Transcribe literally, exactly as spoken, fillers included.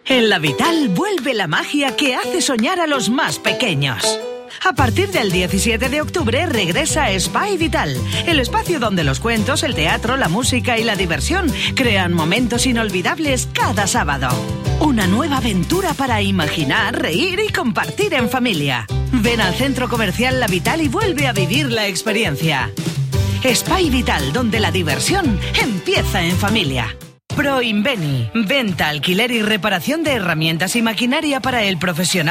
En La Vital vuelve la magia que hace soñar a los más pequeños. A partir del diecisiete de octubre regresa Espai Vital, el espacio donde los cuentos, el teatro, la música y la diversión crean momentos inolvidables cada sábado. Una nueva aventura para imaginar, reír y compartir en familia. Ven al Centro Comercial La Vital y vuelve a vivir la experiencia. Espai Vital, donde la diversión empieza en familia. Proinveni, venta, alquiler y reparación de herramientas y maquinaria para el profesional.